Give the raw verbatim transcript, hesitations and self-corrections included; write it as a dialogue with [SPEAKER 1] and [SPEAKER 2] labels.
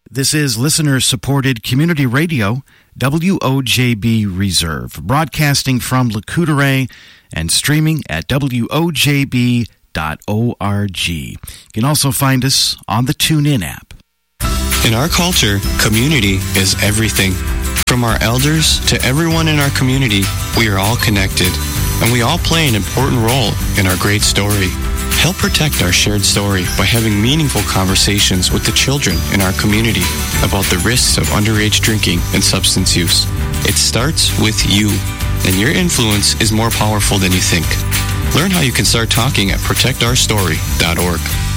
[SPEAKER 1] This is listener-supported community radio, W O J B Reserve, broadcasting from Lac-Courte and streaming at W O J B dot org. You can also find us on the TuneIn app.
[SPEAKER 2] In our culture, community is everything. From our elders to everyone in our community, we are all connected, and we all play an important role in our great story. Help protect our shared story by having meaningful conversations with the children in our community about the risks of underage drinking and substance use. It starts with you, and your influence is more powerful than you think. Learn how you can start talking at protect our story dot org.